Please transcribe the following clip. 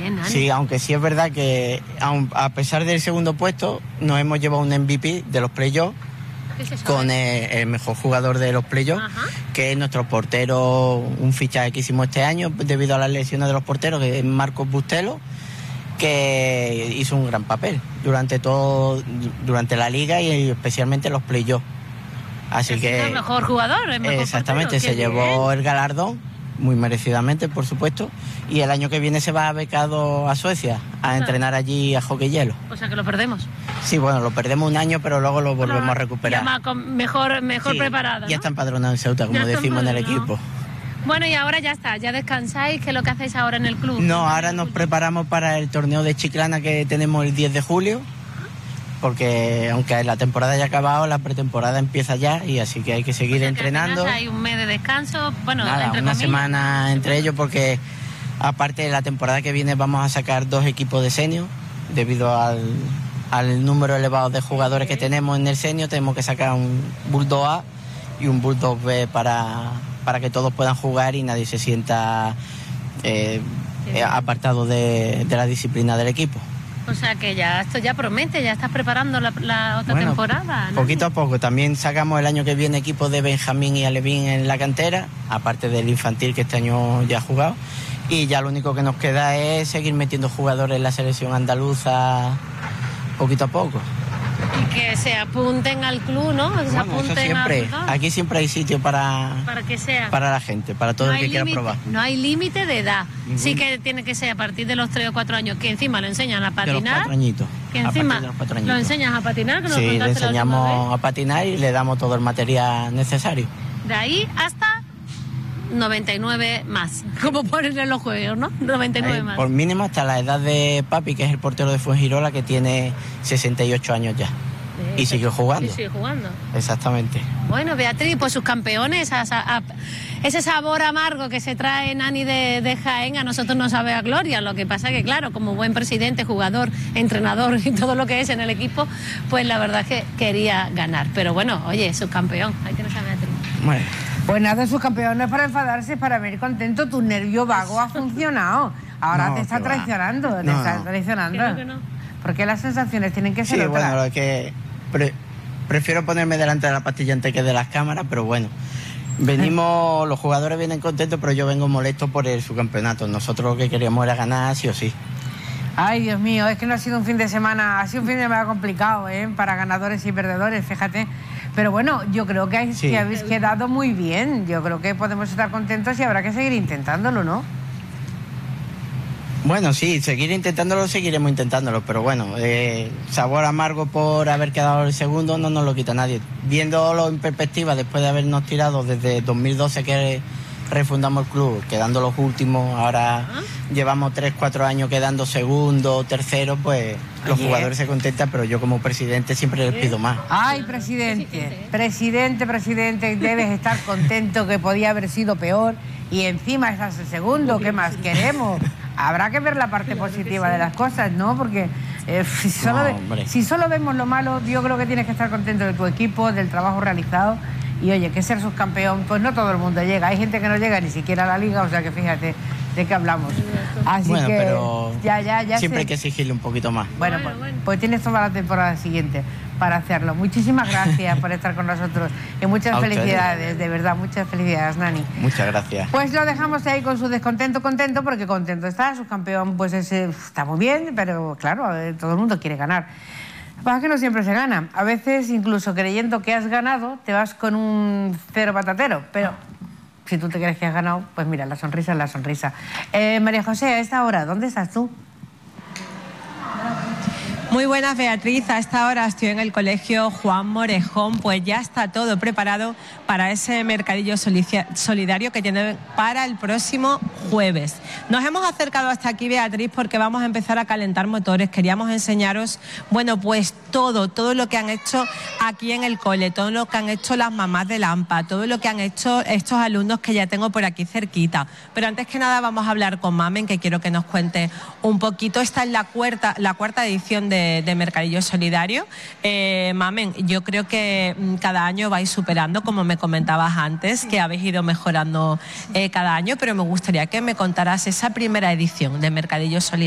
bien, Nani. Sí, aunque sí es verdad que a pesar del segundo puesto nos hemos llevado un MVP de los playoffs con el mejor jugador de los playoffs, que es nuestro portero, un fichaje que hicimos este año debido a las lesiones de los porteros, que es Marcos Bustelo, que hizo un gran papel durante la liga y especialmente los playoffs. Así que es el mejor jugador, el mejor exactamente, portero. se llevó el galardón muy merecidamente, por supuesto, y el año que viene se va becado a Suecia a entrenar allí a hockey hielo. O sea que lo perdemos. Sí, bueno, lo perdemos un año, pero luego lo volvemos a recuperar. Ya mejor sí, preparado, ¿no? Ya está empadronado en Ceuta, como decimos en el equipo. Bueno, y ahora ya está, ya descansáis. ¿Qué es lo que hacéis ahora en el club? No, ahora nos preparamos para el torneo de Chiclana que tenemos el 10 de julio, porque aunque la temporada haya acabado, la pretemporada empieza ya, y así que hay que seguir entrenando. Hay un mes de descanso, bueno, nada, entre una comillas, semana entre ellos, porque aparte de la temporada que viene vamos a sacar 2 equipos de senior, debido al número elevado de jugadores que tenemos en el senior. Tenemos que sacar un Bulldog A y un Bulldog B para que todos puedan jugar y nadie se sienta apartado de la disciplina del equipo. O sea que ya esto ya promete, ya estás preparando la otra temporada, ¿no? Poquito a poco. También sacamos el año que viene equipos de Benjamín y Alevín en la cantera, aparte del infantil que este año ya ha jugado. Y ya lo único que nos queda es seguir metiendo jugadores en la selección andaluza poquito a poco. Y que se apunten al club, ¿no? Que se apunten siempre. Aquí siempre hay sitio para que sea. Para la gente, para todo el que quiera probar. No hay límite de edad. Sí que tiene que ser a partir de los 3 o 4 años, que encima lo enseñan a patinar. De los 4 añitos. Que encima lo enseñas a patinar. Que sí, le enseñamos a patinar y le damos todo el material necesario. De ahí hasta 99 más, como ponen en los juegos, ¿no? 99 más. Por mínimo hasta la edad de papi, que es el portero de Fuengirola, que tiene 68 años ya. Y sigue jugando. Y sigue jugando. Exactamente. Bueno, Beatriz, pues sus campeones, ese sabor amargo que se trae Nani de Jaén, a nosotros nos sabe a gloria. Lo que pasa que, claro, como buen presidente, jugador, entrenador y todo lo que es en el equipo, pues la verdad es que quería ganar. Pero bueno, oye, subcampeón, ahí tienes a Beatriz. Bueno. Pues nada, subcampeón no es para enfadarse, es para venir contento. Tu nervio vago ha funcionado. Ahora te está traicionando, Creo que no. Porque las sensaciones tienen que ser sí, otras. Bueno, lo que prefiero ponerme delante de la pastilla antes que de las cámaras, pero bueno. Venimos, los jugadores vienen contentos, pero yo vengo molesto por el subcampeonato. Nosotros lo que queríamos era ganar sí o sí. Ay, Dios mío, es que no ha sido un fin de semana, ha sido un fin de semana complicado, para ganadores y perdedores, fíjate. Pero bueno, yo creo que habéis quedado muy bien. Yo creo que podemos estar contentos y habrá que seguir intentándolo, ¿no? Bueno, sí, seguiremos intentándolo, pero bueno, sabor amargo por haber quedado el segundo no nos lo quita nadie. Viéndolo en perspectiva, después de habernos tirado desde 2012 que refundamos el club, quedando los últimos, ahora llevamos 3-4 años quedando segundo, tercero, pues los jugadores se contentan, pero yo como presidente siempre les pido más. Ay, presidente, debes estar contento, que podía haber sido peor y encima estás el segundo, ¿qué más queremos? Habrá que ver la parte positiva de las cosas, ¿no? Porque si solo vemos lo malo, yo creo que tienes que estar contento de tu equipo, del trabajo realizado. Y oye, que ser subcampeón, pues no todo el mundo llega. Hay gente que no llega ni siquiera a la liga, o sea que fíjate de qué hablamos. Así bueno, que pero ya siempre hay que exigirle un poquito más. Bueno, pues tienes toda la temporada siguiente para hacerlo. Muchísimas gracias por estar con nosotros y muchas felicidades, de verdad, muchas felicidades, Nani. Muchas gracias. Pues lo dejamos ahí con su descontento, porque contento está, subcampeón, pues está muy bien, pero claro, todo el mundo quiere ganar. Pasa que no siempre se gana. A veces, incluso creyendo que has ganado, te vas con un cero patatero. Pero si tú te crees que has ganado, pues mira, la sonrisa es la sonrisa. María José, a esta hora, ¿dónde estás tú? Muy buenas, Beatriz. A esta hora estoy en el colegio Juan Morejón, pues ya está todo preparado para ese mercadillo solidario que tiene para el próximo jueves. Nos hemos acercado hasta aquí, Beatriz, porque vamos a empezar a calentar motores. Queríamos enseñaros, bueno, pues todo lo que han hecho aquí en el cole, todo lo que han hecho las mamás de Lampa, todo lo que han hecho estos alumnos que ya tengo por aquí cerquita. Pero antes que nada vamos a hablar con Mamen, que quiero que nos cuente un poquito. Esta es la cuarta edición de Mercadillo Solidario. Mamen, yo creo que cada año vais superando, como me comentabas antes, que habéis ido mejorando cada año, pero me gustaría que me contaras esa primera edición de Mercadillo Solidario.